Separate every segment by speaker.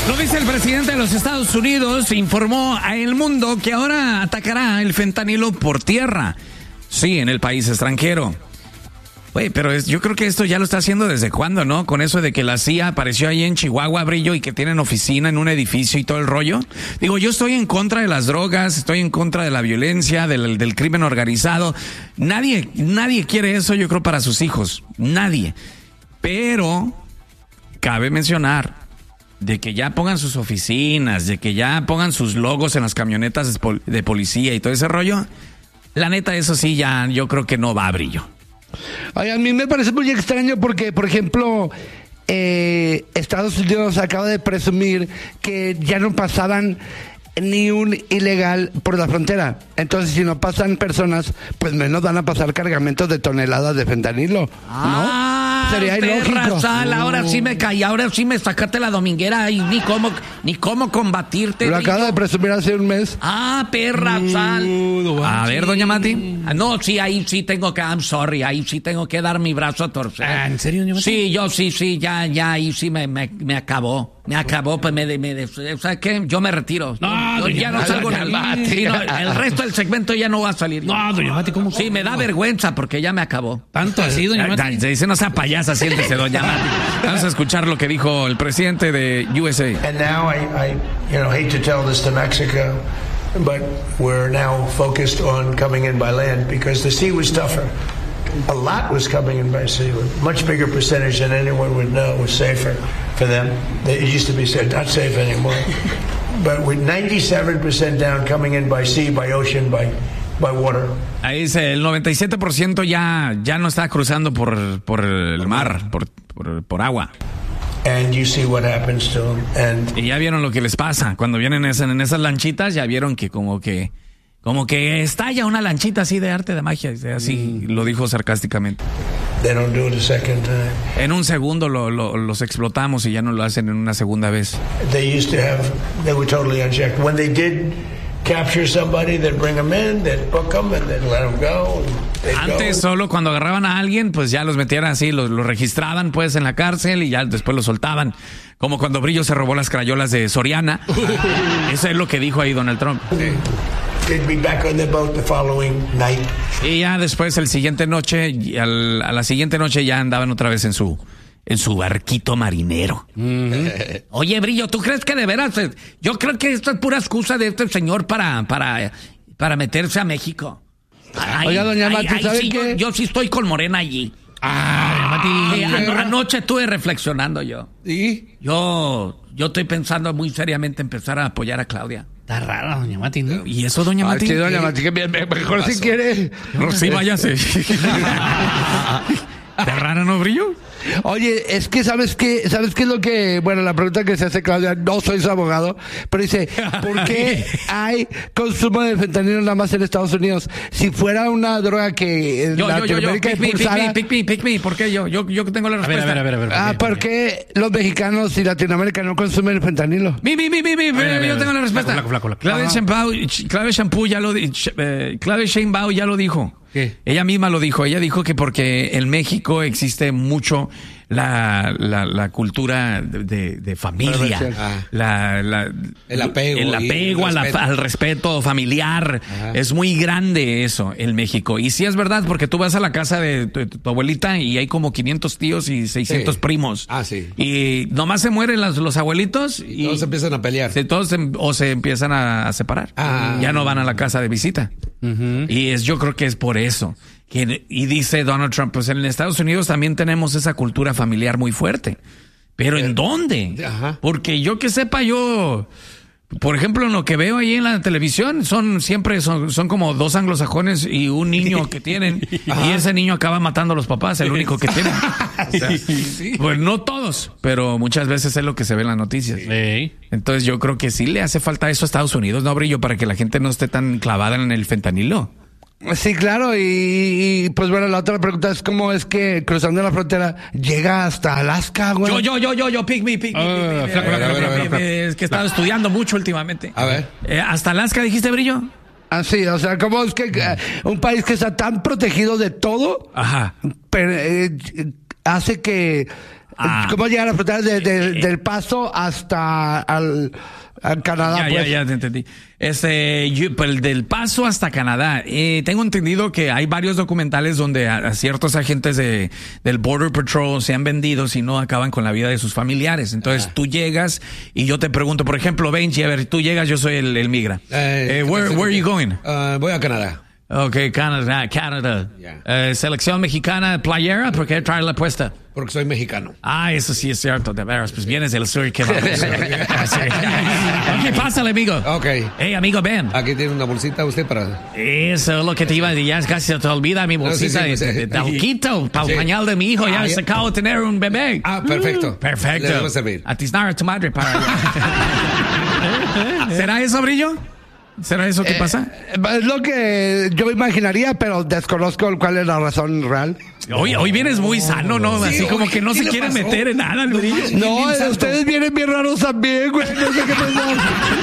Speaker 1: Lo dice el presidente de los Estados Unidos, informó a El Mundo que ahora atacará el fentanilo por tierra. Sí, en el país extranjero. Güey, pero yo creo que esto ya lo está haciendo desde cuándo, ¿no? Con eso de que la CIA apareció ahí en Chihuahua, Brillo, y que tienen oficina en un edificio y todo el rollo. Digo, yo estoy en contra de las drogas, estoy en contra de la violencia, del crimen organizado. Nadie quiere eso, yo creo, para sus hijos. Nadie. Pero cabe mencionar de que ya pongan sus oficinas, de que ya pongan sus logos en las camionetas de policía y todo ese rollo. La neta, eso sí, ya yo creo que no va, Brillo.
Speaker 2: Oye, a mí me parece muy extraño porque, por ejemplo, Estados Unidos acaba de presumir que ya no pasaban ni un ilegal por la frontera. Entonces, si no pasan personas, pues menos van a pasar cargamentos de toneladas de fentanilo, ¿no? Sería ilógico.
Speaker 3: Sal, ahora sí me caí, ahora sí me sacaste la dominguera y ni cómo combatirte.
Speaker 2: Lo acaba de presumir hace un mes.
Speaker 3: Perra, sal.
Speaker 1: A ver, doña Mati.
Speaker 3: No, sí, ahí sí tengo que, I'm sorry, ahí sí tengo que dar mi brazo a torcer.
Speaker 1: ¿En serio, doña Mati?
Speaker 3: Sí, yo sí, ya, ahí sí me acabó. Me acabó, pues o sea, ¿qué? Yo me retiro.
Speaker 1: No,
Speaker 3: yo ya no salgo en el Mati. Sí, no, el resto del segmento ya no va a salir.
Speaker 1: No, doña Mati, ¿cómo?
Speaker 3: Sí, me da vergüenza porque ya me acabó.
Speaker 1: ¿Tanto así, doña Mati? Se dice, no sea payasa, siéntese, doña Mati. Vamos a escuchar lo que dijo el presidente de USA.
Speaker 4: And now I hate to tell this to Mexico, but we're now focused on coming in by land because the sea was tougher. A lot was coming in by sea, a much bigger percentage than anyone would know was safer for them. It used to be said not safe anymore. But with 97% down coming in by sea, by ocean, by water.
Speaker 1: Ahí dice, el 97% ya no está cruzando por el mar, por agua.
Speaker 4: And you see what happens to them.
Speaker 1: Y ya vieron lo que les pasa. Cuando vienen en esas lanchitas, ya vieron que como que estalla una lanchita así de arte de magia. Así lo dijo sarcásticamente.
Speaker 4: They don't do it a second time.
Speaker 1: En un segundo los explotamos y ya no lo hacen en una segunda vez.
Speaker 4: They were totally unchecked. When they did capture somebody, they'd bring them in, they'd book them, and they'd let them go.
Speaker 1: Antes solo cuando agarraban a alguien, pues ya los metían así, los registraban pues en la cárcel y ya después los soltaban. Como cuando Brillo se robó las crayolas de Soriana. Eso es lo que dijo ahí Donald Trump.
Speaker 4: Sí. They'd be back on the boat the following night.
Speaker 1: Y ya después, a la siguiente noche ya andaban otra vez en su barquito marinero.
Speaker 3: Mm-hmm. Oye, Brillo, ¿tú crees que de veras? Yo creo que esto es pura excusa de este señor para meterse a México.
Speaker 2: Oiga, doña Mati, ¿sabe
Speaker 3: sí,
Speaker 2: qué?
Speaker 3: Yo sí estoy con Morena allí.
Speaker 1: Mati.
Speaker 3: Anoche estuve reflexionando yo.
Speaker 2: ¿Y?
Speaker 3: Yo estoy pensando muy seriamente empezar a apoyar a Claudia.
Speaker 1: Está rara, doña Mati, ¿no? ¿Y eso, doña Mati?
Speaker 2: Sí, doña Mati, que mejor si quiere.
Speaker 1: No, sí, váyase. ¿Está rara, no, Brillo?
Speaker 2: Oye, es que ¿sabes qué es lo que... Bueno, la pregunta que se hace Claudia, no soy su abogado, pero dice, ¿por qué hay consumo de fentanilo nada más en Estados Unidos? Si fuera una droga que en Latinoamérica impulsara...
Speaker 1: Pick me, ¿por qué yo tengo la respuesta?
Speaker 2: A ver. ¿Por qué los mexicanos y Latinoamérica no consumen fentanilo?
Speaker 1: Yo tengo la respuesta. Claudia Sheinbaum ya lo dijo.
Speaker 2: ¿Qué?
Speaker 1: Ella misma lo dijo. Ella dijo que porque en México existe mucho la cultura de familia,
Speaker 5: el apego
Speaker 1: al respeto familiar. Ajá. Es muy grande eso en México. Y sí es verdad, porque tú vas a la casa de tu abuelita y hay como 500 tíos y 600 primos.
Speaker 5: Sí.
Speaker 1: Y nomás se mueren los abuelitos y
Speaker 5: todos empiezan a pelear.
Speaker 1: Todos se empiezan a separar. Ya no van a la casa de visita. Uh-huh. Y yo creo que es por eso. Y dice Donald Trump, pues en Estados Unidos también tenemos esa cultura familiar muy fuerte. ¿Pero en dónde?
Speaker 5: Ajá.
Speaker 1: Porque yo que sepa, por ejemplo, en lo que veo ahí en la televisión, son como dos anglosajones y un niño que tienen. Y ese niño acaba matando a los papás, el único que tienen. O sea, pues no todos, pero muchas veces es lo que se ve en las noticias.
Speaker 5: Sí.
Speaker 1: Entonces yo creo que sí le hace falta eso a Estados Unidos, ¿no, Brillo? Para que la gente no esté tan clavada en el fentanilo.
Speaker 2: Sí, claro, y pues bueno, la otra pregunta es cómo es que cruzando la frontera llega hasta Alaska, güey.
Speaker 3: Pick me.
Speaker 1: Es que he estado estudiando mucho últimamente.
Speaker 5: A ver.
Speaker 1: ¿Hasta Alaska dijiste, Brillo?
Speaker 2: Sí, o sea, ¿cómo es que un país que está tan protegido de todo
Speaker 1: Ajá.
Speaker 2: hace que ¿Cómo llegar a la frontera del Paso hasta al Canadá?
Speaker 1: Ya te entendí. Del Paso hasta Canadá. Tengo entendido que hay varios documentales donde a ciertos agentes del Border Patrol se han vendido si no acaban con la vida de sus familiares. Entonces tú llegas y yo te pregunto, por ejemplo, Benji, a ver, tú llegas, yo soy el migra. Where are you going?
Speaker 5: Voy a Canadá.
Speaker 1: Okay, Canadá.
Speaker 5: Yeah.
Speaker 1: Selección mexicana, playera, ¿por qué traer la puesta?
Speaker 5: Porque soy mexicano.
Speaker 1: Eso sí es cierto, de veras. Pues vienes del sur, ¿qué vamos? Ok, pásale, amigo.
Speaker 5: Ok.
Speaker 1: Hey, amigo, ven.
Speaker 5: Aquí tiene una bolsita usted para...
Speaker 1: Eso es lo que te iba a decir. Ya casi se te olvida mi bolsita de talquito para el pañal de mi hijo. Ya se acabo de tener un bebé.
Speaker 5: Perfecto.
Speaker 1: Perfecto.
Speaker 5: Le debo servir.
Speaker 1: A tiznar a tu madre para... ¿Será eso, Brillo? ¿Será eso que pasa?
Speaker 2: Es lo que yo imaginaría, pero desconozco cuál es la razón real.
Speaker 1: Hoy vienes muy sano, ¿no? Así como que no se quiere meter en nada, el Brillo.
Speaker 2: No, ustedes vienen bien raros también, güey. No sé qué pasó.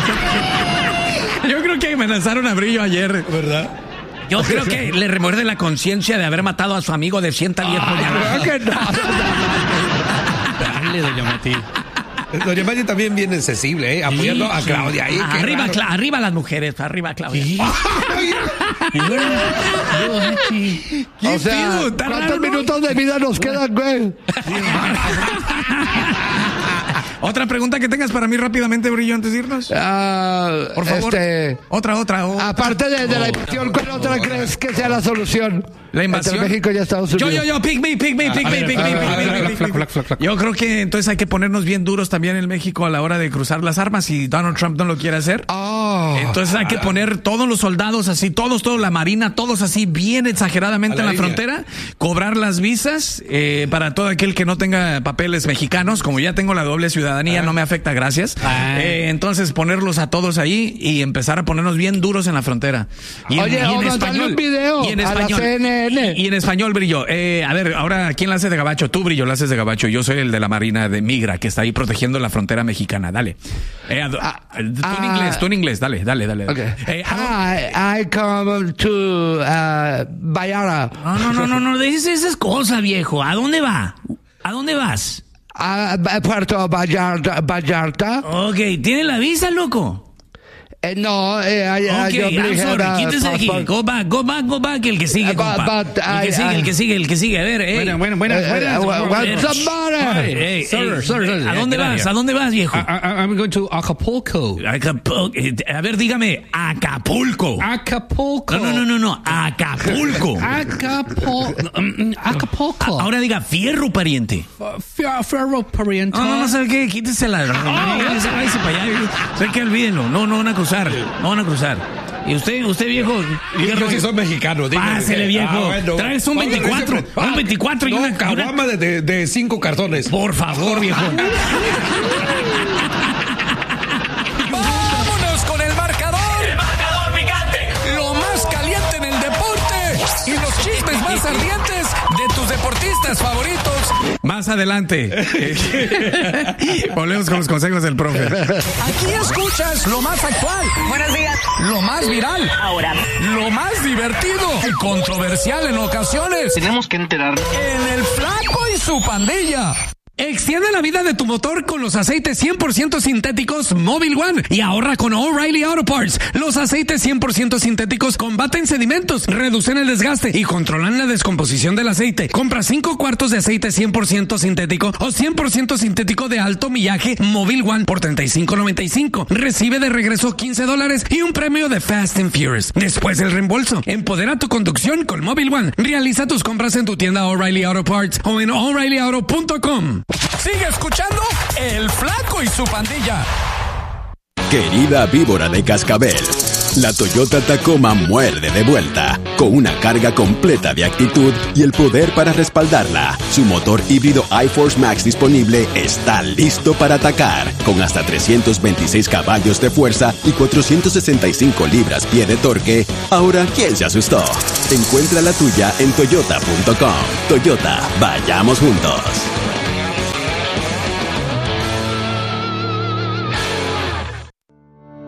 Speaker 1: Yo creo que amenazaron a Brillo ayer.
Speaker 5: ¿Verdad?
Speaker 1: Yo creo que le remuerde la conciencia de haber matado a su amigo de 110 puñaladas.
Speaker 2: Creo que no.
Speaker 1: Dale, doña Mati.
Speaker 5: Doña Mati también viene sensible, apoyando a Claudia.
Speaker 1: Arriba las mujeres, arriba Claudia.
Speaker 2: O sea, ¿cuántos minutos de vida nos quedan, güey?
Speaker 1: Otra pregunta que tengas para mí rápidamente, Brillo, antes de irnos. Por favor. Otra.
Speaker 2: Aparte de la invasión, ¿cuál otra crees que sea la solución?
Speaker 1: La invasión.
Speaker 2: Entre México y Estados Unidos.
Speaker 1: Yo, pick me. Yo creo que entonces hay que ponernos bien duros también en México a la hora de cruzar las armas si Donald Trump no lo quiere hacer. Entonces hay que poner todos los soldados así, todos, la marina, todos así bien exageradamente en la frontera, cobrar las visas para todo aquel que no tenga papeles mexicanos, como ya tengo la doble ciudadanía, no me afecta, gracias. Entonces ponerlos a todos ahí y empezar a ponernos bien duros en la frontera. Y en español.
Speaker 2: Un video
Speaker 1: y en español. Y en español, Brillo. A ver, ahora, ¿quién la hace de gabacho? Tú, Brillo, la haces de gabacho. Yo soy el de la Marina de Migra, que está ahí protegiendo la frontera mexicana. Dale. Tú en inglés. Dale.
Speaker 2: Okay. I come to Vallarta.
Speaker 1: No, esas cosas, viejo. ¿A dónde va? ¿A dónde vas?
Speaker 2: A Puerto Vallarta.
Speaker 1: Ok, ¿tiene la visa, loco?
Speaker 2: No,
Speaker 1: I'm sorry, quítese aquí. Go back, el que sigue, compa. El que sigue. A ver,
Speaker 2: Buenas. What's the matter?
Speaker 1: Sir. ¿A dónde vas, viejo?
Speaker 5: I'm going to Acapulco.
Speaker 1: A ver, dígame, Acapulco. No, Acapulco.
Speaker 5: Acapulco.
Speaker 1: Ahora diga, fierro, pariente.
Speaker 5: Fierro, pariente.
Speaker 1: No, ¿sabe qué? Quítesela. Váyase para allá. ¿Sabe qué? Olvídenlo. No van a cruzar. Y usted viejo.
Speaker 5: Yo sí soy mexicano.
Speaker 1: Pásele, viejo. Traes un 24. Un 24 y una
Speaker 5: caguama de 5 cartones.
Speaker 1: Por favor, viejo.
Speaker 6: ¡Vámonos con el marcador! ¡El marcador picante! Lo más caliente en el deporte y los chismes más ardientes de tus deportistas favoritos.
Speaker 1: Más adelante. Volvemos con los consejos del profe.
Speaker 6: Aquí escuchas lo más actual.
Speaker 7: Buenos días.
Speaker 6: Lo más viral.
Speaker 7: Ahora.
Speaker 6: Lo más divertido y controversial en ocasiones.
Speaker 7: Tenemos que enterarnos.
Speaker 6: En el Flaco y su pandilla.
Speaker 1: Extiende la vida de tu motor con los aceites 100% sintéticos Mobil One y ahorra con O'Reilly Auto Parts. Los aceites 100% sintéticos combaten sedimentos, reducen el desgaste y controlan la descomposición del aceite. Compra 5 cuartos de aceite 100% sintético o 100% sintético de alto millaje Mobil One por $35.95. Recibe de regreso $15 y un premio de Fast and Furious. Después del reembolso, empodera tu conducción con Mobil One. Realiza tus compras en tu tienda O'Reilly Auto Parts o en O'ReillyAuto.com.
Speaker 6: Sigue escuchando El Flaco y su pandilla.
Speaker 8: Querida víbora de cascabel, la Toyota Tacoma muerde de vuelta, con una carga completa de actitud y el poder para respaldarla. Su motor híbrido iForce Max disponible está listo para atacar, con hasta 326 caballos de fuerza y 465 libras-pie de torque. Ahora, ¿quién se asustó? Encuentra la tuya en toyota.com. Toyota, vayamos juntos.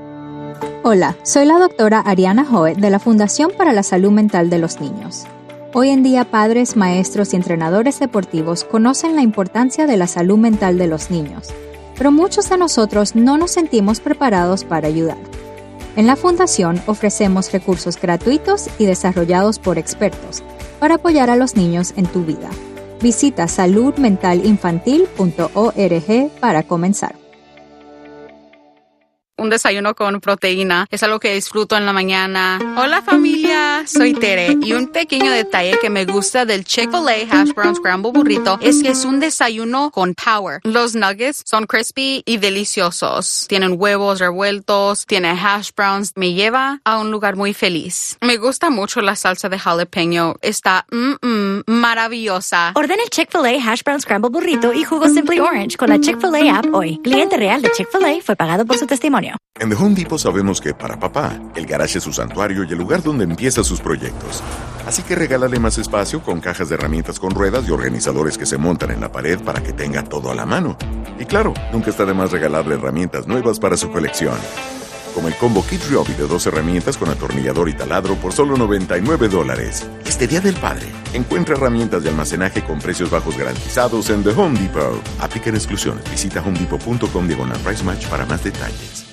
Speaker 9: Hola, soy la doctora Ariana Joe de la Fundación para la Salud Mental de los Niños.
Speaker 7: Hoy en día, padres, maestros y entrenadores deportivos conocen la importancia de la salud mental de los niños, pero muchos de nosotros no nos sentimos preparados para ayudar. En la Fundación ofrecemos recursos gratuitos y desarrollados por expertos para apoyar a los niños en tu vida. Visita saludmentalinfantil.org para comenzar.
Speaker 9: Un desayuno con proteína es algo que disfruto en la mañana. Hola familia, soy Tere y un pequeño detalle que me gusta del Chick-fil-A Hash Brown Scramble Burrito es que es un desayuno con power. Los nuggets son crispy y deliciosos. Tienen huevos revueltos, tiene hash browns. Me lleva a un lugar muy feliz. Me gusta mucho la salsa de jalapeño. Está maravillosa.
Speaker 10: Ordena el Chick-fil-A Hash Brown Scramble Burrito y jugo Simply Orange con la Chick-fil-A app hoy. Cliente real de Chick-fil-A fue pagado por su testimonio.
Speaker 11: En The Home Depot sabemos que para papá, el garage es su santuario y el lugar donde empieza sus proyectos. Así que regálale más espacio con cajas de herramientas con ruedas y organizadores que se montan en la pared para que tenga todo a la mano. Y claro, nunca está de más regalarle herramientas nuevas para su colección. Como el combo Kid Ryobi de 2 herramientas con atornillador y taladro por solo $99. Este Día del Padre, encuentra herramientas de almacenaje con precios bajos garantizados en The Home Depot. Aplican exclusiones. Visita homedepot.com/price match para más detalles.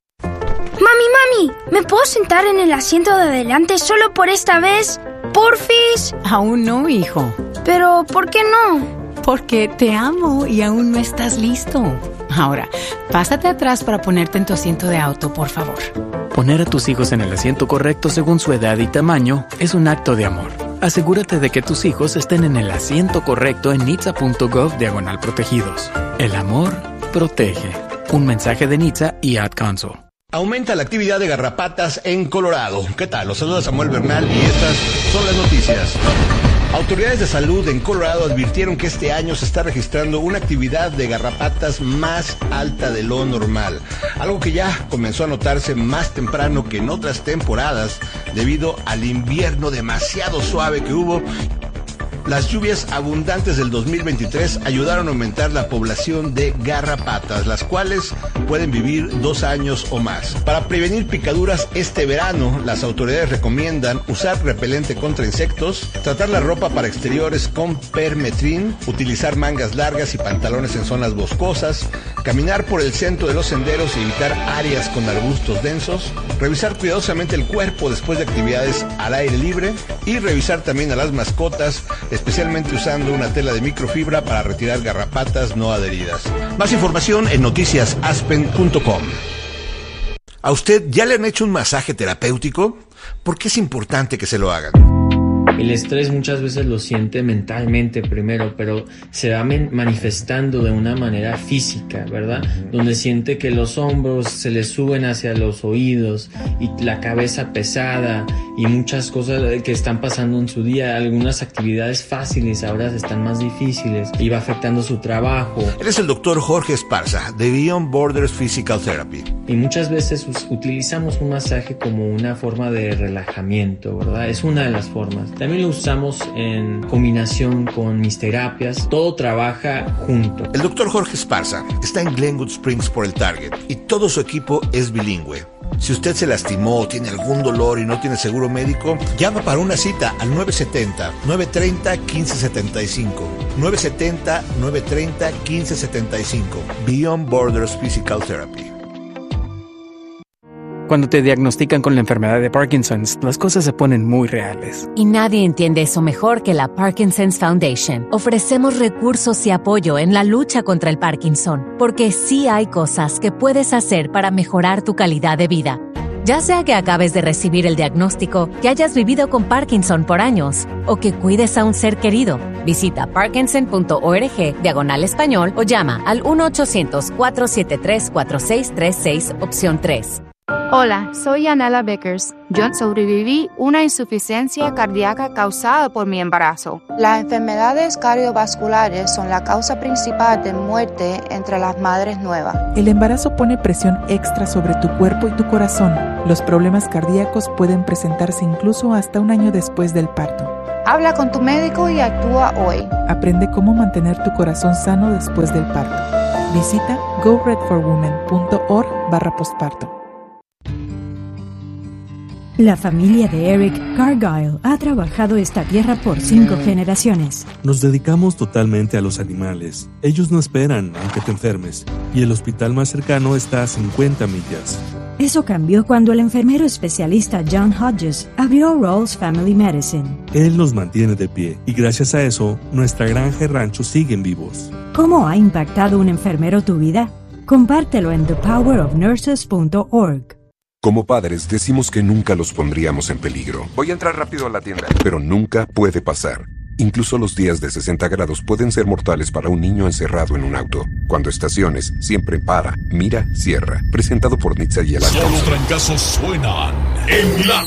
Speaker 12: Mami, ¿me puedo sentar en el asiento de adelante solo por esta vez? ¿Porfis?
Speaker 13: Aún no, hijo.
Speaker 12: ¿Pero por qué no?
Speaker 13: Porque te amo y aún no estás listo. Ahora, pásate atrás para ponerte en tu asiento de auto, por favor.
Speaker 14: Poner a tus hijos en el asiento correcto según su edad y tamaño es un acto de amor. Asegúrate de que tus hijos estén en el asiento correcto en nitsa.gov/protegidos. El amor protege. Un mensaje de NHTSA y Ad Council.
Speaker 15: Aumenta la actividad de garrapatas en Colorado. ¿Qué tal? Los saluda Samuel Bernal y estas son las noticias. Autoridades de salud en Colorado advirtieron que este año se está registrando una actividad de garrapatas más alta de lo normal, algo que ya comenzó a notarse más temprano que en otras temporadas debido al invierno demasiado suave que hubo. Las lluvias abundantes del 2023 ayudaron a aumentar la población de garrapatas, las cuales pueden vivir 2 años o más. Para prevenir picaduras este verano, las autoridades recomiendan usar repelente contra insectos, tratar la ropa para exteriores con permetrin, utilizar mangas largas y pantalones en zonas boscosas, caminar por el centro de los senderos y evitar áreas con arbustos densos, revisar cuidadosamente el cuerpo después de actividades al aire libre y revisar también a las mascotas, especialmente usando una tela de microfibra para retirar garrapatas no adheridas. Más información en noticiasaspen.com. ¿A usted ya le han hecho un masaje terapéutico? ¿Por qué es importante que se lo hagan?
Speaker 16: El estrés muchas veces lo siente mentalmente primero, pero se va manifestando de una manera física, ¿verdad? Donde siente que los hombros se le suben hacia los oídos y la cabeza pesada y muchas cosas que están pasando en su día. Algunas actividades fáciles ahora están más difíciles y va afectando su trabajo.
Speaker 15: Él es el doctor Jorge Esparza, de Beyond Borders Physical Therapy.
Speaker 16: Y muchas veces utilizamos un masaje como una forma de relajamiento, ¿verdad? Es una de las formas. También lo usamos en combinación con mis terapias. Todo trabaja junto.
Speaker 15: El doctor Jorge Esparza está en Glenwood Springs por el Target y todo su equipo es bilingüe. Si usted se lastimó, tiene algún dolor y no tiene seguro médico, llama para una cita al 970-930-1575. 970-930-1575. Beyond Borders Physical Therapy.
Speaker 14: Cuando te diagnostican con la enfermedad de Parkinson's, las cosas se ponen muy reales.
Speaker 17: Y nadie entiende eso mejor que la Parkinson's Foundation. Ofrecemos recursos y apoyo en la lucha contra el Parkinson, porque sí hay cosas que puedes hacer para mejorar tu calidad de vida. Ya sea que acabes de recibir el diagnóstico, que hayas vivido con Parkinson por años, o que cuides a un ser querido, visita parkinson.org/español o llama al 1-800-473-4636, opción 3.
Speaker 18: Hola, soy Yanela Vickers. Yo sobreviví una insuficiencia cardíaca causada por mi embarazo. Las enfermedades cardiovasculares son la causa principal de muerte entre las madres nuevas.
Speaker 19: El embarazo pone presión extra sobre tu cuerpo y tu corazón. Los problemas cardíacos pueden presentarse incluso hasta un año después del parto.
Speaker 18: Habla con tu médico y actúa hoy.
Speaker 19: Aprende cómo mantener tu corazón sano después del parto. Visita goredforwomen.org/postparto.
Speaker 20: La familia de Eric Cargyle ha trabajado esta tierra por 5 generaciones.
Speaker 21: Nos dedicamos totalmente a los animales. Ellos no esperan, aunque te enfermes. Y el hospital más cercano está a 50 millas.
Speaker 20: Eso cambió cuando el enfermero especialista John Hodges abrió Rawls Family Medicine.
Speaker 21: Él nos mantiene de pie y gracias a eso, nuestra granja y rancho siguen vivos.
Speaker 20: ¿Cómo ha impactado un enfermero tu vida? Compártelo en thepowerofnurses.org.
Speaker 22: Como padres decimos que nunca los pondríamos en peligro. Voy a entrar rápido a la tienda. Pero nunca puede pasar. Incluso los días de 60 grados pueden ser mortales para un niño encerrado en un auto. Cuando estaciones, siempre para, mira, cierra. Presentado por Nitsa y el
Speaker 6: Solo trancazos suenan en la